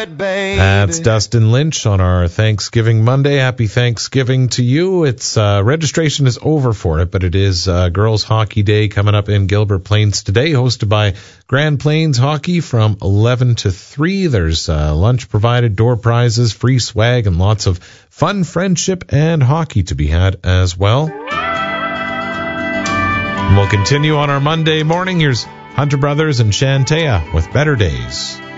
it, baby. That's Dustin Lynch on our Thanksgiving Monday. Happy Thanksgiving to you. It's registration is over for it, but it is Girls Hockey Day coming up in Gilbert Plains today, hosted by Grand Plains Hockey from 11 to 3. There's lunch provided, door prizes, free swag, and lots of fun friendship and hockey to be had as well. And we'll continue on our Monday morning. Here's Hunter Brothers and Shantea with Better Days.